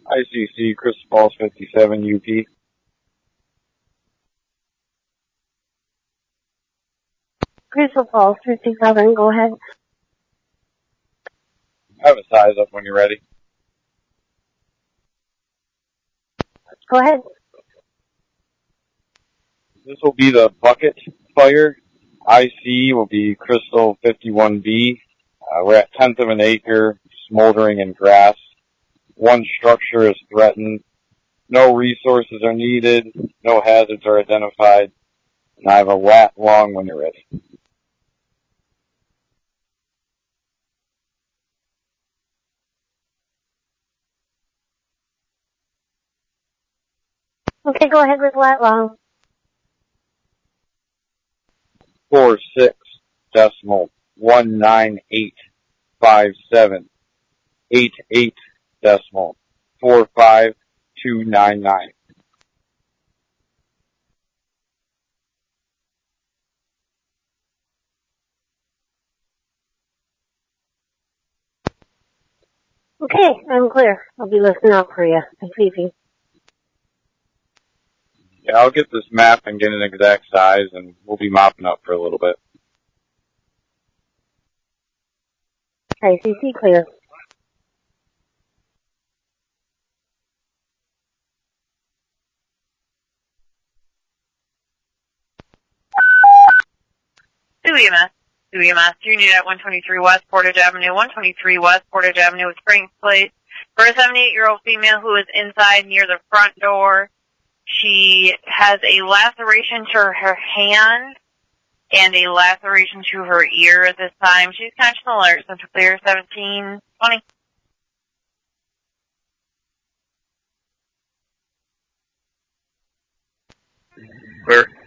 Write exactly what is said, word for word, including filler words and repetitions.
I C C, Crystal Falls fifty-seven U P. Crystal Falls fifty-seven, go ahead. Have a size up when you're ready. Go ahead. This will be the bucket fire. I C will be Crystal fifty-one B. Uh, we're at tenth of an acre, smoldering in grass. One structure is threatened. No resources are needed. No hazards are identified. And I have a lat long when you're ready. Okay, go ahead with lat long. Four six decimal one nine eight five seven eight eight decimal four five two nine nine. Okay, I'm clear. I'll be listening out for you. I'm Fifi. Yeah, I'll get this map and get an exact size, and we'll be mopping up for a little bit. I C C clear. Sioux E M S. Sioux E M S. Unit at one twenty-three West Portage Avenue. one twenty-three West Portage Avenue with Springs Place. For a seventy-eight-year-old female who is inside near the front door. She has a laceration to her hand and a laceration to her ear at this time. She's conscious and alert. Central clear, seventeen twenty. Clear.